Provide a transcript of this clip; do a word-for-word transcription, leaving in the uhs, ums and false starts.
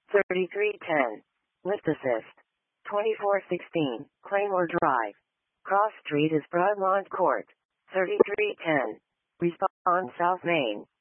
thirty-three ten. Lift assist. twenty-four sixteen. Claymore Drive. Cross Street is Broadlawn Court. thirty-three ten. Respond South Main.